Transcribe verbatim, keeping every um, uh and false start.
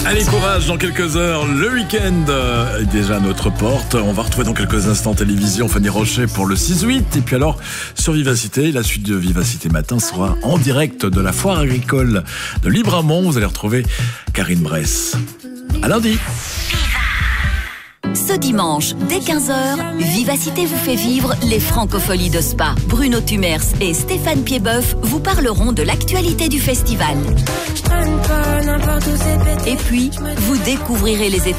Allez, courage, dans quelques heures, le week-end est déjà à notre porte. On va retrouver dans quelques instants télévision Fanny Rocher pour le six huit. Et puis alors, sur Vivacité, la suite de Vivacité Matin sera en direct de la foire agricole de Libramont. Vous allez retrouver Karine Bress. À lundi. Ce dimanche, dès quinze heures, Vivacité vous fait vivre les Francopholies de Spa. Bruno Tumers et Stéphane Piedboeuf vous parleront de l'actualité du festival. Et puis, vous découvrirez les étoiles